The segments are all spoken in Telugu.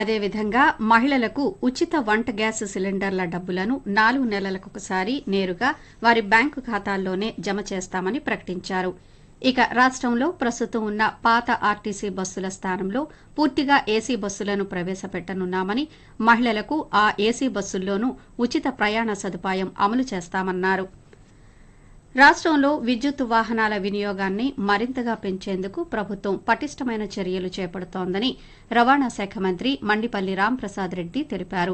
అదేవిధంగా మహిళలకు ఉచిత వంట గ్యాస్ సిలిండర్ల డబ్బులను 4 నెలలకొకసారి నేరుగా వారి బ్యాంకు ఖాతాల్లోనే జమ చేస్తామని ప్రకటించారు. ఇక రాష్ట్రంలో ప్రస్తుతం ఉన్న పాత ఆర్టీసీ బస్సుల స్థానంలో పూర్తిగా ఏసీ బస్సులను ప్రవేశపెట్టనున్నామని, మహిళలకు ఆ ఏసీ బస్సుల్లోనూ ఉచిత ప్రయాణ సదుపాయం అమలు చేస్తామన్నారు. రాష్ట్రంలో విద్యుత్ వాహనాల వినియోగాన్ని మరింతగా పెంచేందుకు ప్రభుత్వం పటిష్టమైన చర్యలు చేపడుతోందని రవాణా శాఖ మంత్రి మండిపల్లి రాంప్రసాద్ రెడ్డి తెలిపారు.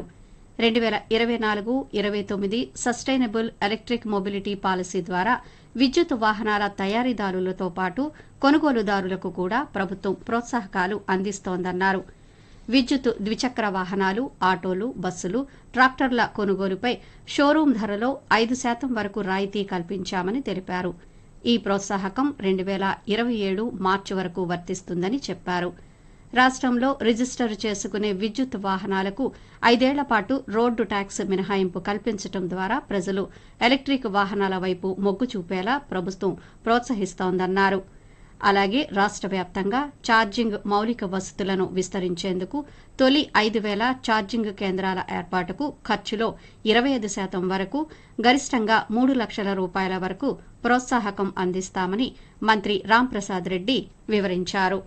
2024-29 సస్టైనబుల్ ఎలక్ట్రిక్ మొబిలిటీ పాలసీ ద్వారా విద్యుత్ వాహనాల తయారీదారులతో పాటు కొనుగోలుదారులకు కూడా ప్రభుత్వం ప్రోత్సాహకాలు అందిస్తోందన్నారు. విద్యుత్ ద్విచక్ర వాహనాలు, ఆటోలు, బస్సులు, ట్రాక్టర్ల కొనుగోలుపై షోరూం ధరలో 5% వరకు రాయితీ కల్పించామని తెలిపారు. ఈ ప్రోత్సాహకం 2027 మార్చి వరకు వర్తిస్తుందని చెప్పారు. రాష్ట్రంలో రిజిస్టర్ చేసుకునే విద్యుత్ వాహనాలకు 5 ఏళ్ల పాటు రోడ్డు ట్యాక్స్ మినహాయింపు కల్పించడం ద్వారా ప్రజలు ఎలక్ట్రిక్ వాహనాల వైపు మొగ్గు చూపేలా ప్రభుత్వం ప్రోత్సహిస్తోందన్నారు. అలాగే రాష్ట్ర వ్యాప్తంగా ఛార్జింగ్ మౌలిక వసతులను విస్తరించేందుకు తొలి 5,000 ఛార్జింగ్ కేంద్రాల ఏర్పాటుకు ఖర్చులో 25% వరకు, గరిష్టంగా 3 లక్షల రూపాయల వరకు ప్రోత్సాహకం అందిస్తామని మంత్రి రాంప్రసాద్ రెడ్డి వివరించారు.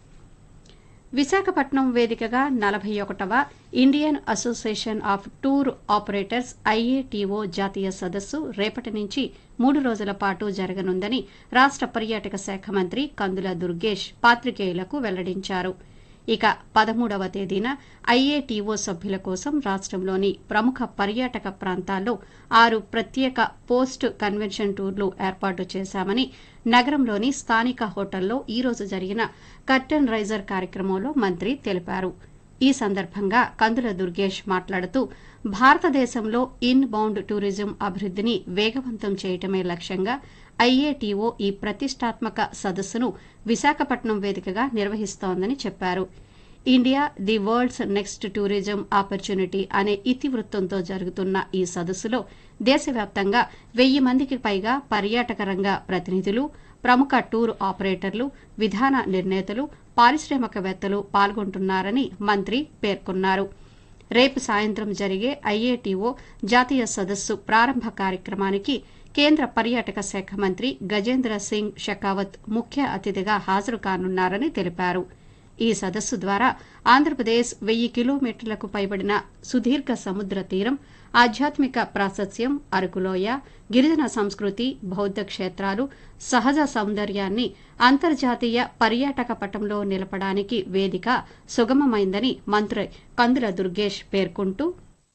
విశాఖపట్నం వేదికగా 41వ Indian association of tour operators IATO జాతీయ సదస్సు రేపటి నుంచి 3 రోజుల పాటు జరగనుందని రాష్ట్ర పర్యాటక శాఖ మంత్రి కందుల దుర్గేష్ పాత్రికేయులకు వెల్లడించారు. ఇక 13వ తేదీన IATO సభ్యుల కోసం రాష్ట్రంలోని ప్రముఖ పర్యాటక ప్రాంతాల్లో 6 ప్రత్యేక పోస్ట్ కన్వెన్షన్ టూర్లు ఏర్పాటు చేశామని నగరంలోని స్థానిక హోటల్లో ఈ రోజు జరిగిన కర్టెన్ రైజర్ కార్యక్రమంలో మంత్రి తెలిపారు. ఈ సందర్భంగా కందుల దుర్గేష్ మాట్లాడుతూ భారతదేశంలో ఇన్ బౌండ్ టూరిజం అభివృద్దిని వేగవంతం చేయటమే లక్ష్యంగా IATO ఈ ప్రతిష్టాత్మక సదస్సును విశాఖపట్నం వేదికగా నిర్వహిస్తోందని చెప్పారు. India the world's next tourism opportunity అనే ఇతివృత్తంతో జరుగుతున్న ఈ సదస్సులో దేశవ్యాప్తంగా 1000 మందికి పైగా పర్యాటక రంగ ప్రతినిధులు, ప్రముఖ టూర్ ఆపరేటర్లు, విధాన నిర్ణేతలు, పారిశ్రామికవేత్తలు పాల్గొంటున్నారని మంత్రి పేర్కొన్నారు. రేపు సాయంత్రం జరిగే IATO జాతీయ సదస్సు ప్రారంభ కార్యక్రమానికి కేంద్ర పర్యాటక శాఖ మంత్రి గజేంద్ర సింగ్ షెకావత్ ముఖ్య అతిథిగా హాజరు కానున్నారని తెలిపారు. ఈ సదస్సు ద్వారా ఆంధ్రప్రదేశ్ 1000 కిలోమీటర్లకు పైబడిన సుదీర్ఘ సముద్ర తీరం, ఆధ్యాత్మిక ప్రాశస్త్యం, అరకులోయ, గిరిజన సంస్కృతి, బౌద్ధ క్షేత్రాలు, సహజ సౌందర్యాన్ని అంతర్జాతీయ పర్యాటక పటంలో నిలపడానికి వేదిక సుగమమైందని మంత్రి కందుల దుర్గేష్ పేర్కొంటూ,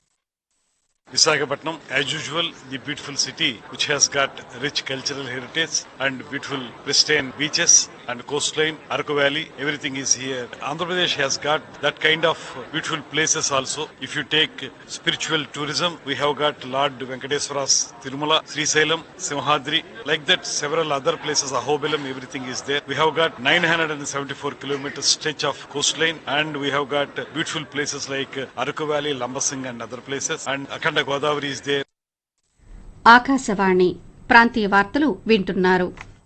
Visakhapatnam, as usual, the beautiful city which has got rich cultural heritage and beautiful pristine beaches and coastline, Araku Valley, everything is here. Andhra Pradesh has got that kind of beautiful places also. If you take spiritual tourism, we have got Lord Venkateswara's Tirumala, Srisailam, Simhadri, like that several other places, Ahobilam, everything is there. We have got 974 kilometers stretch of coastline and we have got beautiful places like Araku Valley, Lambasing and other places and Akhanda Godavari is there. Akashvani ప్రాంతీయ వార్తలు వింటున్నారు.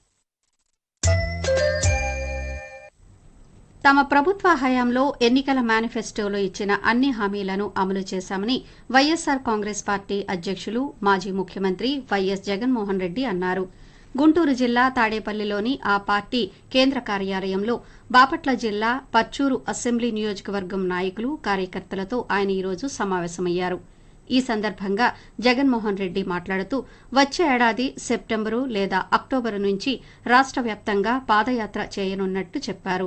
తమ ప్రభుత్వ హయాంలో ఎన్నికల మేనిఫెస్టోలో ఇచ్చిన అన్ని హామీలను అమలు చేశామని వైఎస్సార్ కాంగ్రెస్ పార్టీ అధ్యక్షులు, మాజీ ముఖ్యమంత్రి వైఎస్ జగన్మోహన్ రెడ్డి అన్నారు. గుంటూరు జిల్లా తాడేపల్లిలోని ఆ పార్టీ కేంద్ర కార్యాలయంలో బాపట్ల జిల్లా పర్చూరు అసెంబ్లీ నియోజకవర్గం నాయకులు, కార్యకర్తలతో ఆయన ఈరోజు సమావేశమయ్యారు. ఈ సందర్భంగా జగన్మోహన్ రెడ్డి మాట్లాడుతూ వచ్చే ఏడాది సెప్టెంబరు లేదా అక్టోబరు నుంచి రాష్ట్ర వ్యాప్తంగా పాదయాత్ర చేయనున్నట్టు చెప్పారు.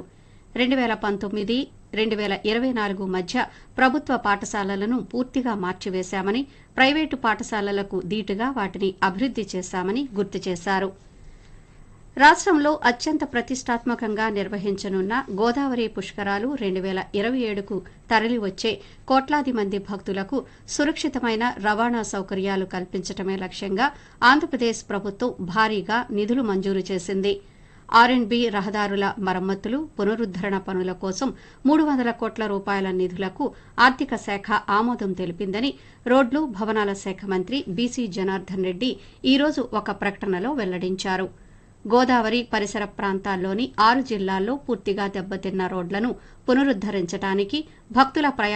2019-2024 మధ్య ప్రభుత్వ పాఠశాలలను పూర్తిగా మార్చివేశామని, ప్రైవేటు పాఠశాలలకు దీటుగా వాటిని అభివృద్ది చేశామని గుర్తు చేశారు. రాష్ట్రంలో అత్యంత ప్రతిష్టాత్మకంగా నిర్వహించనున్న గోదావరి పుష్కరాలు 2027కు తరలివచ్చే కోట్లాది మంది భక్తులకు సురక్షితమైన రవాణా సౌకర్యాలు కల్పించడమే లక్ష్యంగా ఆంధ్రప్రదేశ్ ప్రభుత్వం భారీగా నిధులు మంజూరు చేసింది. R&B రహదారుల మరమ్మతులు, పునరుద్దరణ పనుల కోసం 300 కోట్ల రూపాయల నిధులకు ఆర్థిక శాఖ ఆమోదం తెలిపిందని రోడ్లు, భవనాల శాఖ మంత్రి బీసీ జనార్దన్ రెడ్డి ఈరోజు ఒక ప్రకటనలో వెల్లడించారు. గోదావరి పరిసర ప్రాంతాల్లోని 6 జిల్లాల్లో పూర్తిగా దెబ్బతిన్న రోడ్లను పునరుద్దరించడానికి భక్తుల